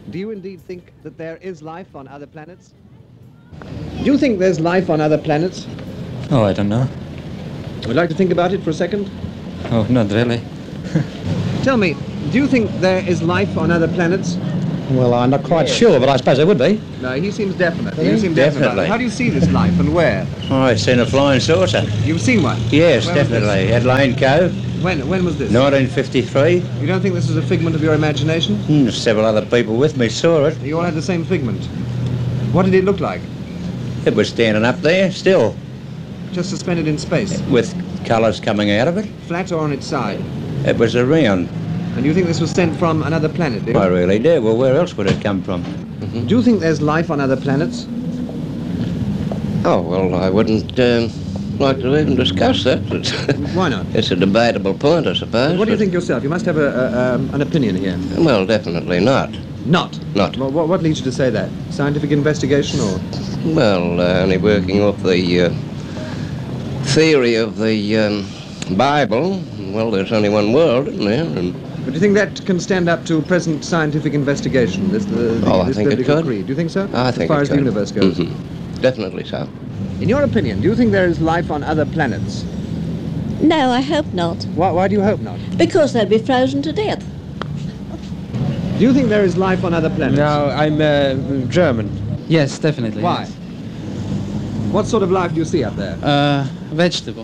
Do you indeed think that there is life on other planets? Do you think there's life on other planets? Oh, I don't know. Would you like to think about it for a second? Oh, not really. Tell me, do you think there is life on other planets? Well, I'm not quite sure, but I suppose there would be. No, he seems definite. Really? You seem definite about it. Definitely. How do you see this life and where? Oh, I've seen a flying saucer. You've seen one? Yes, Where was definitely. At Lane Cove, this? When was this? 1953. You don't think this is a figment of your imagination? Several other people with me saw it. You all had the same figment. What did it look like? It was standing up there, still, Just suspended in space? with colours coming out of it. Flat or on its side? It was around. And you think this was sent from another planet, do you? I really do. Well, where else would it come from? Do you think there's life on other planets? Oh, well, I wouldn't like to even discuss that. Why not? It's a debatable point, I suppose. What do you but- think yourself? You must have an opinion here. Well, definitely not. Not? Not. Well, what leads you to say that? Scientific investigation or? Well, only working off the theory of the Bible. Well, there's only one world, isn't there? And But do you think that can stand up to present scientific investigation? This I think it biblical could. creed. Do you think so? I think as far it as the could. universe goes. Definitely so. In your opinion, do you think there is life on other planets? No, I hope not. Why do you hope not? Because they'll be frozen to death. Do you think there is life on other planets? No, I'm German. Yes, definitely. Why? Yes. What sort of life do you see up there? Vegetable.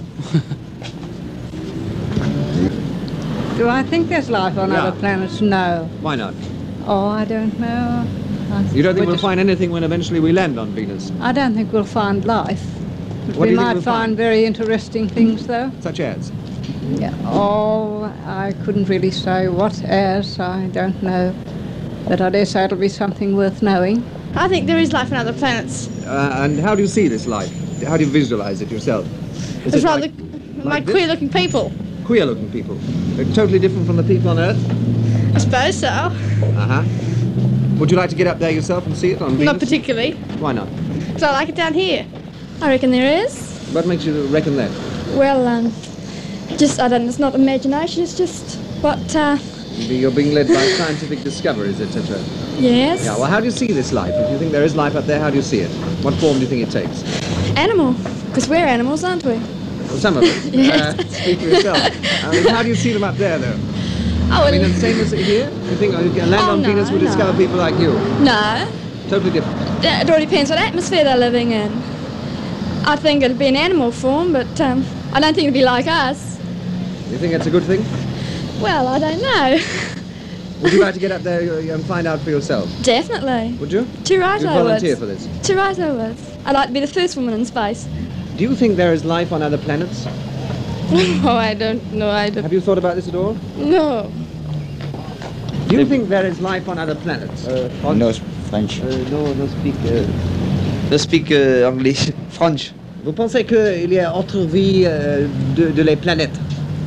Do I think there's life on Yeah. other planets? No. Why not? Oh, I don't know. You don't think we'll find anything when eventually we land on Venus? I don't think we'll find life. But What do we you think might we'll find find? very interesting things, though. Such as? Yeah. Oh, I couldn't really say what as. I don't know. But I dare say it'll be something worth knowing. I think there is life on other planets. And how do you see this life? How do you visualize it yourself? Is It's it rather like like this? queer-looking people. Queer-looking people? They're totally different from the people on Earth? I suppose so. Uh-huh. Would you like to get up there yourself and see it on Venus? Not particularly, Why not? because I like it down here. I reckon there is. What makes you reckon that? Well, just, I don't know, it's not imagination, it's just what, You're being led by scientific discoveries, etc. yes. Yeah, well, how do you see this life? If you think there is life up there, how do you see it? What form do you think it takes? Animal, because we're animals, aren't we? Well, some of it. Yes. Speak for yourself. I mean, how do you see them up there, though? Oh, I mean, the same as here? You think land on no, Venus would no. discover people like you? No, Totally different. it all depends what atmosphere they're living in. I think it'd be an animal form, but I don't think it'd be like us. You think that's a good thing? Well, I don't know. Would you like to get up there and find out for yourself? Definitely. Would you? Too right You'd I would. volunteer for this? Too right I would. I'd like to be the first woman in space. Do you think there is life on other planets? Oh, I don't know. Have you thought about this at all? No. Do you think there is life on other planets? No, French. No speak. I speak English. French. Vous pensez qu'il y a autre vie de les planètes?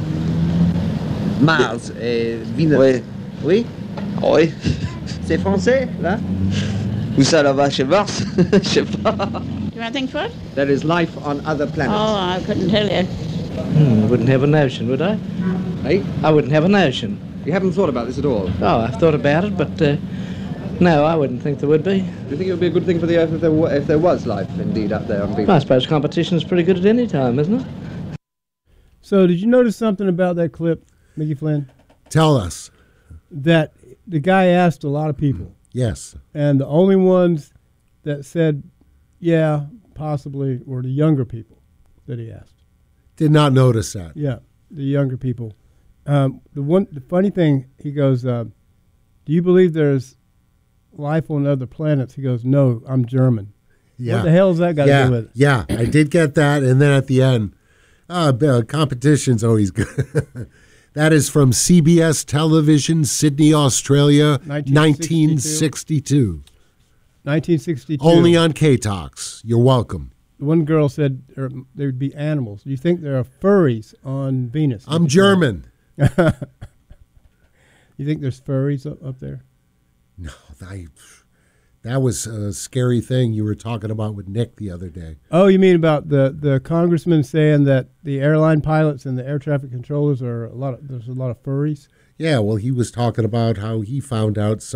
Mars et Venus. Oui. Oui? Oui. C'est français, là? Où ça là-bas, chez Mars? Je sais pas. Do you want to think for it? There is life on other planets. Oh, I couldn't tell you. I wouldn't have a notion, would I? Hey? I wouldn't have a notion. You haven't thought about this at all? Oh, I've thought about it, but no, I wouldn't think there would be. Do you think it would be a good thing for the Earth if there was life indeed up there on Venus? Well, I suppose competition's pretty good at any time, isn't it? So, did you notice something about that clip, Mickey Flynn? Tell us. That the guy asked a lot of people, Yes. and the only ones that said, yeah, possibly, were the younger people that he asked. Did not notice that. Yeah, the younger people. The funny thing, he goes, do you believe there's life on other planets? He goes, no, I'm German. Yeah. What the hell has that got to do with it? Yeah, I did get that. And then at the end, competition's always good. That is from CBS Television, Sydney, Australia, 1962. 1962. Only on K-Talks. You're welcome. One girl said there would be animals. Do you think there are furries on Venus? I'm German. You think there's furries up there? No, that was a scary thing you were talking about with Nick the other day. Oh, you mean about the congressman saying that the airline pilots and the air traffic controllers there's a lot of furries? Yeah, well, he was talking about how he found out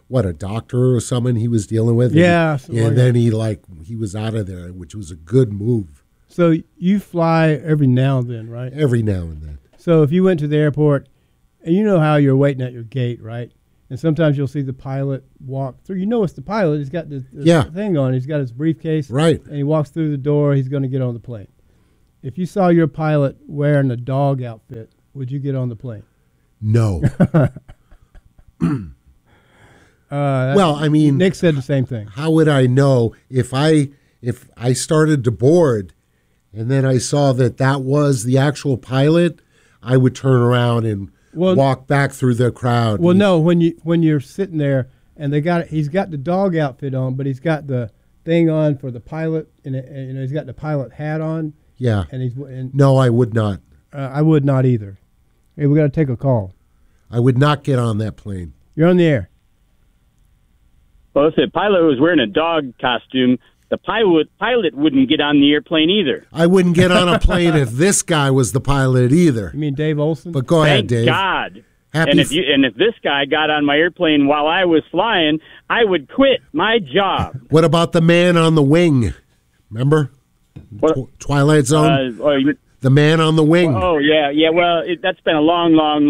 a doctor or someone he was dealing with. Yeah, and then he was out of there, which was a good move. So you fly every now and then, right? Every now and then. So if you went to the airport, and you know how you're waiting at your gate, right? And sometimes you'll see the pilot walk through. You know it's the pilot. He's got the thing on. He's got his briefcase. Right. And he walks through the door. He's going to get on the plane. If you saw your pilot wearing a dog outfit, would you get on the plane? No. Well, I mean, Nick said the same thing. How would I know if I started to board and then I saw that was the actual pilot? I would turn around and walk back through the crowd. Well, no, when you're sitting there and he's got the dog outfit on, but he's got the thing on for the pilot, and he's got the pilot hat on. Yeah. And no, I would not. I would not either. Hey, we got to take a call. I would not get on that plane. You're on the air. Well, if the pilot was wearing a dog costume, the pilot wouldn't get on the airplane either. I wouldn't get on a plane if this guy was the pilot either. You mean Dave Olson? But go ahead, Dave. Thank God. And if this guy got on my airplane while I was flying, I would quit my job. What about the man on the wing? Remember? Twilight Zone? The man on the wing. Oh, yeah. Well, that's been a long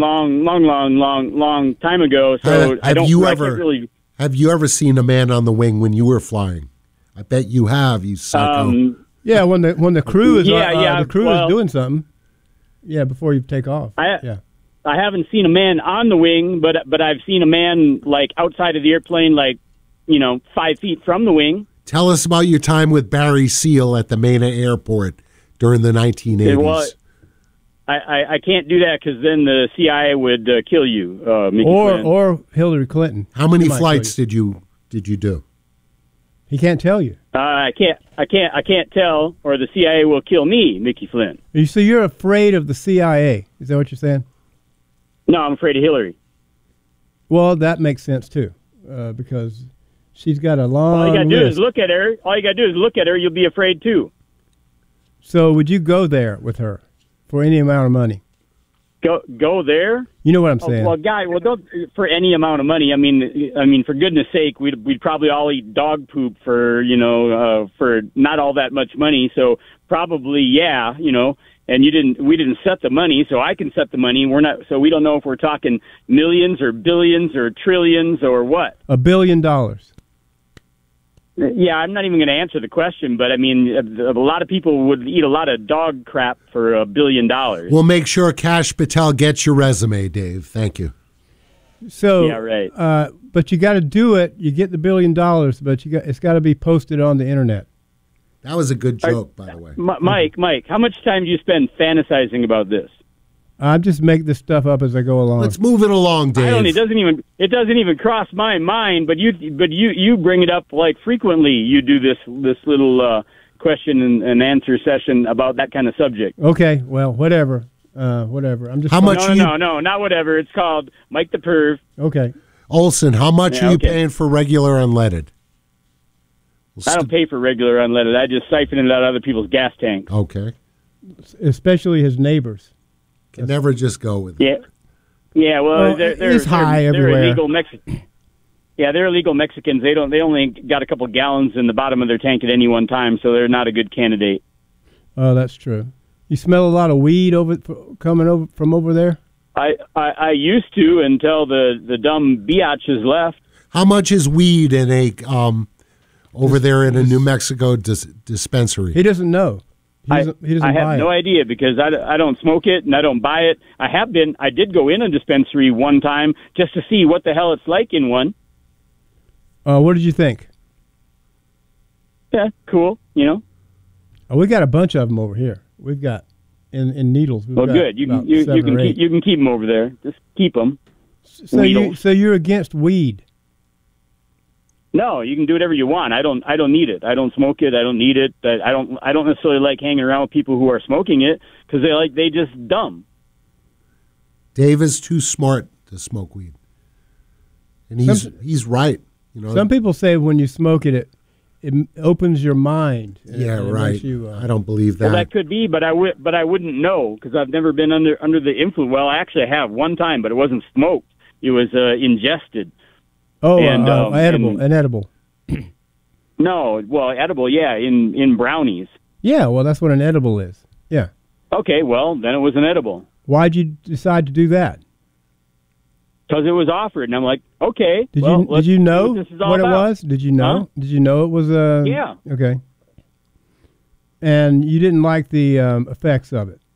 time ago. So Have you ever seen a man on the wing when you were flying? I bet you have, you psycho. Yeah, when the crew is the crew is doing something. Yeah, before you take off. I haven't seen a man on the wing, but I've seen a man like outside of the airplane, 5 feet from the wing. Tell us about your time with Barry Seal at the Mena Airport during the 1980s. Well, I can't do that because then the CIA would kill you, Mickey Flynn. Or Hillary Clinton. How many flights did you do? He can't tell you. I can't tell, or the CIA will kill me, Mickey Flynn. So you're afraid of the CIA? Is that what you're saying? No, I'm afraid of Hillary. Well, that makes sense too, because she's got a long. All you gotta do list. is look at her. All you gotta do is look at her. You'll be afraid too. So would you go there with her for any amount of money? Go there? You know what I'm saying? Don't for any amount of money. I mean, for goodness sake, we'd probably all eat dog poop for for not all that much money. So probably, yeah, And we didn't set the money, so I can set the money. So we don't know if we're talking millions or billions or trillions or what. $1 billion. Yeah, I'm not even going to answer the question, but I mean, a lot of people would eat a lot of dog crap for $1 billion. We'll make sure Kash Patel gets your resume, Dave. Thank you. So yeah, right. But you got to do it. You get the $1 billion, but it's got to be posted on the internet. That was a good joke, by the way. Mike, how much time do you spend fantasizing about this? I just make this stuff up as I go along. Let's move it along, Dave. It doesn't even cross my mind. But you bring it up like frequently. You do this little question and answer session about that kind of subject. Okay, well, whatever. I'm just. How much? No, not whatever. It's called Mike the Perv. Okay. Olson, how much are you paying for regular unleaded? I don't pay for regular unleaded. I just siphon it out of other people's gas tanks. Okay. Especially his neighbors. Can never just go with it. Yeah. Well, it's high everywhere. They're illegal Mexicans. Yeah, they're illegal Mexicans. They only got a couple gallons in the bottom of their tank at any one time, so they're not a good candidate. Oh, that's true. You smell a lot of weed coming over from over there? I used to until the dumb biatches left. How much is weed in a over there in a New Mexico dispensary? He doesn't know. He doesn't I have buy no it. idea because I don't smoke it and I don't buy it. I did go in a dispensary one time just to see what the hell it's like in one. What did you think? Yeah, cool. We got a bunch of them over here. We've got in Needles. Well, good. You can keep them over there. Just keep them. So you're against weed? No, you can do whatever you want. I don't need it. I don't smoke it. I don't need it. I don't necessarily like hanging around with people who are smoking it because they just dumb. Dave is too smart to smoke weed, and he's right. Some people say when you smoke it opens your mind. Yeah, right. I don't believe that. Well, that could be, but I wouldn't know because I've never been under the influence. Well, I actually have one time, but it wasn't smoked. It was ingested. Oh, And, edible, an edible. No, well, edible, yeah, in brownies. Yeah, well, that's what an edible is. Yeah. Okay, well, then it was an edible. Why'd you decide to do that? Because it was offered, and I'm like, okay. Did well, you let's know see what this is all what it about. was? Did you know? Huh? Did you know it was a? Yeah. Okay. And you didn't like the effects of it.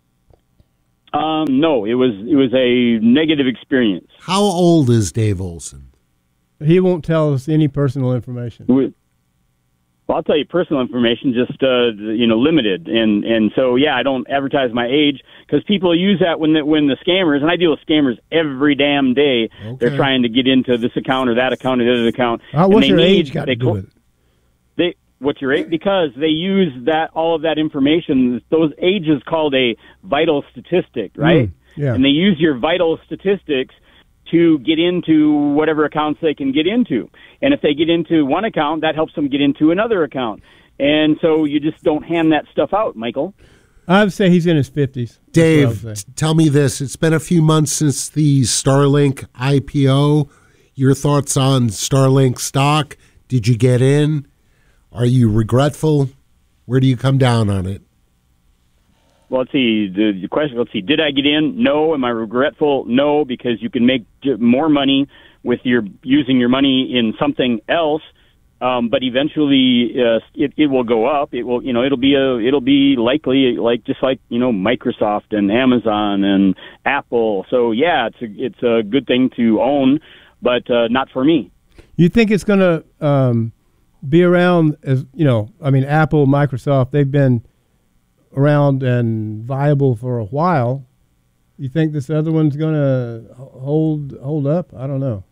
No, it was a negative experience. How old is Dave Olson? He won't tell us any personal information. Well, I'll tell you personal information, just limited, and so yeah, I don't advertise my age because people use that when the scammers, and I deal with scammers every damn day. Okay. They're trying to get into this account or that account or the other account. What's your age got to do with it? What's your age? Because they use all of that information. Those age is called a vital statistic, right? Yeah. And they use your vital statistics to get into whatever accounts they can get into. And if they get into one account, that helps them get into another account. And so you just don't hand that stuff out, Michael. I would say he's in his 50s. Dave, tell me this. It's been a few months since the Starlink IPO. Your thoughts on Starlink stock? Did you get in? Are you regretful? Where do you come down on it? Well, let's see. The question, let's see. Did I get in? No. Am I regretful? No, because you can make more money with using your money in something else. But eventually, it will go up. It will, it'll be likely just like Microsoft and Amazon and Apple. So yeah, it's a good thing to own, but not for me. You think it's going to be around as Apple, Microsoft? They've been around and viable for a while. You think this other one's going to hold up? I don't know.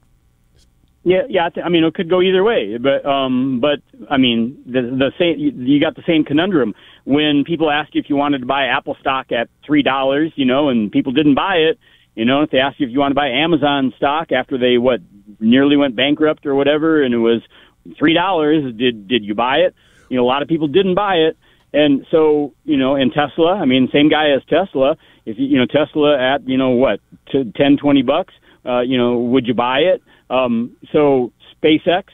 Yeah. It could go either way, but I mean, the same. You got the same conundrum when people ask you if you wanted to buy Apple stock at $3, and people didn't buy it. If they ask you if you want to buy Amazon stock after they nearly went bankrupt or whatever, and it was $3, did you buy it? A lot of people didn't buy it. And so, and Tesla, same guy as Tesla, if Tesla at, $10-20, would you buy it? So SpaceX,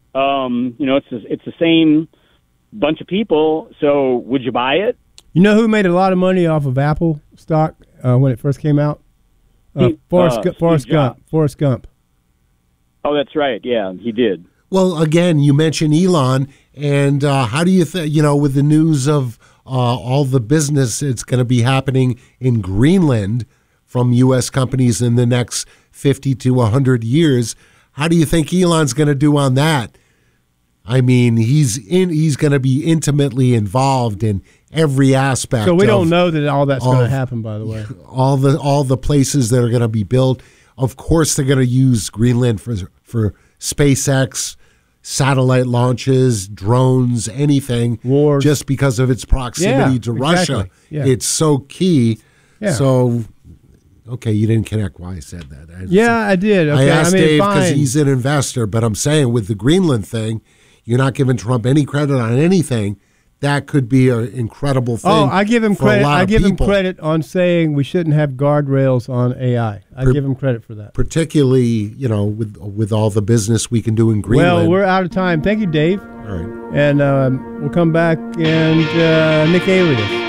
it's the same bunch of people. So would you buy it? You know who made a lot of money off of Apple stock when it first came out? Forrest Gump. Oh, that's right. Yeah, he did. Well, again, you mentioned Elon, and how do you think, with the news of all the business that's going to be happening in Greenland from U.S. companies in the next 50 to 100 years, how do you think Elon's going to do on that? He's going to be intimately involved in every aspect. So we don't know that all that's going to happen, by the way. All the places that are going to be built. Of course, they're going to use Greenland for SpaceX, satellite launches, drones, anything. Wars. Just because of its proximity to Russia. Yeah. It's so key. Yeah. So, okay, you didn't connect why I said that. I did. Okay. I asked Dave because fine. he's an investor, but I'm saying with the Greenland thing, you're not giving Trump any credit on anything. That could be an incredible thing. I give him credit. I give him credit on saying we shouldn't have guardrails on AI. I give him credit for that. Particularly, with all the business we can do in Greenland. Well, we're out of time. Thank you, Dave. All right. And we'll come back and Nick Alias.